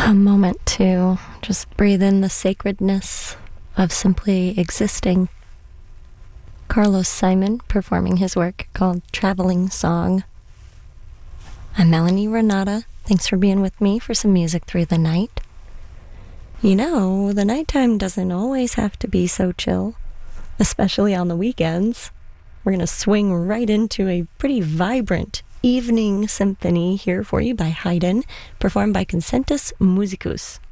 A moment to just breathe in the sacredness of simply existing. Carlos Simon performing his work called Traveling Song. I'm Melanie Renata. Thanks for being with me for some music through the night. You know, the nighttime doesn't always have to be so chill, especially on the weekends. We're going to swing right into a pretty vibrant evening symphony here for you by Haydn, performed by Concentus Musicus.